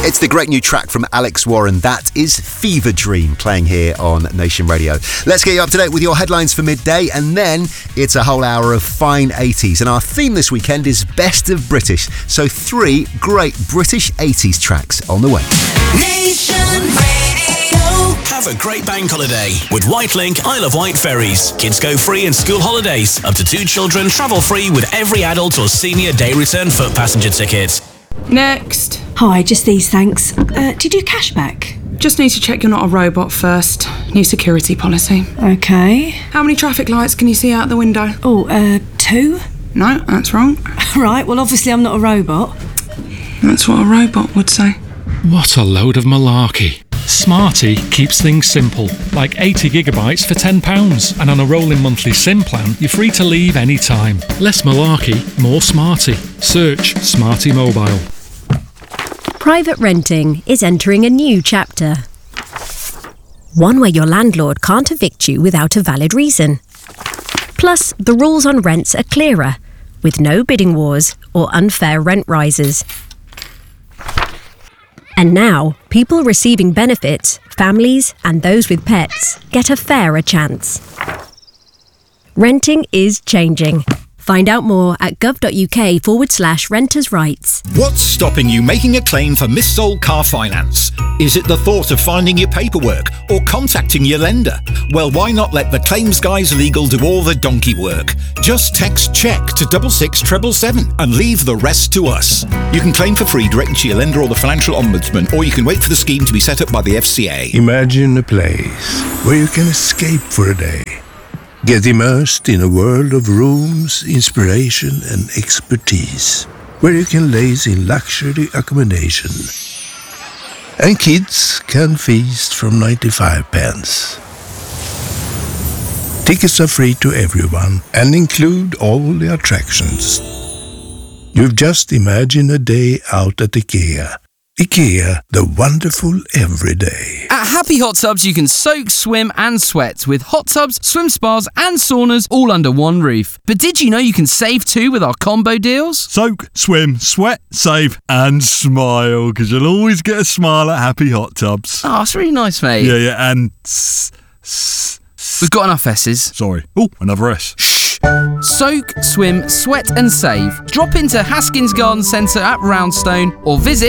It's the great new track from Alex Warren. That is Fever Dream, playing here on Nation Radio. Let's get you up to date with your headlines for midday, and then it's a whole hour of fine 80s. And our theme this weekend is Best of British. So 3 great British 80s tracks on the way. Nation Radio. Have a great bank holiday with Whitelink Isle of Wight ferries. Kids go free in school holidays. Up to 2 children travel free with every adult or senior day return foot passenger ticket. Next. Hi, just these, thanks. Do you do cashback? Just need to check you're not a robot first. New security policy. Okay. How many traffic lights can you see out the window? 2? No, that's wrong. Right, well, obviously I'm not a robot. That's what a robot would say. What a load of malarkey. Smarty keeps things simple, like 80 gigabytes for £10, and on a rolling monthly SIM plan, you're free to leave any time. Less malarkey, more Smarty. Search Smarty Mobile. Private renting is entering a new chapter. One where your landlord can't evict you without a valid reason. Plus, the rules on rents are clearer, with no bidding wars or unfair rent rises. And now, people receiving benefits, families and those with pets, get a fairer chance. Renting is changing. Find out more at gov.uk/renters' rights. What's stopping you making a claim for missold car finance? Is it the thought of finding your paperwork or contacting your lender? Well, why not let the Claims Guys Legal do all the donkey work? Just text CHECK to 66777 and leave the rest to us. You can claim for free directly to your lender or the Financial Ombudsman, or you can wait for the scheme to be set up by the FCA. Imagine a place where you can escape for a day. Get immersed in a world of rooms, inspiration and expertise, where you can laze in luxury accommodation. And kids can feast from 95 pence. Tickets are free to everyone and include all the attractions. You've just imagined a day out at IKEA. IKEA, the wonderful everyday. At Happy Hot Tubs, you can soak, swim and sweat with hot tubs, swim spas and saunas all under one roof. But did you know you can save too with our combo deals? Soak, swim, sweat, save and smile, because you'll always get a smile at Happy Hot Tubs. Oh, it's really nice, mate. Yeah, and... We've got enough S's. Sorry. Oh, another S. Shh. Soak, swim, sweat and save. Drop into Haskins Garden Centre at Roundstone or visit